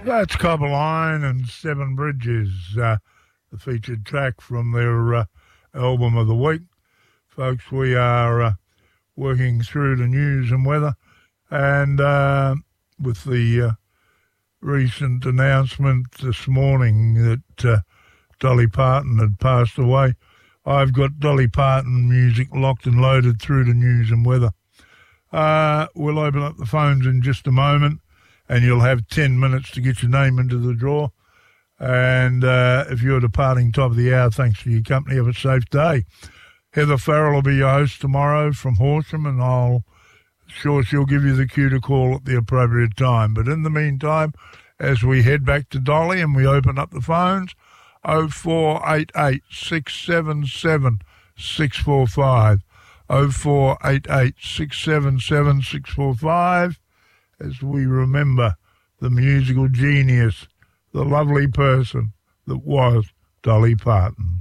That's Copperline and Seven Bridges, the featured track from their album of the week. Folks, we are working through the news and weather, and with the recent announcement this morning that Dolly Parton had passed away, I've got Dolly Parton music locked and loaded through the news and weather. We'll open up the phones in just a moment, and you'll have 10 minutes to get your name into the draw. And if you're departing top of the hour, thanks for your company. Have a safe day. Heather Farrell will be your host tomorrow from Horsham, and she'll give you the cue to call at the appropriate time. But in the meantime, as we head back to Dolly and we open up the phones, 0488 677 645, 0488 677 645, as we remember the musical genius, the lovely person that was Dolly Parton.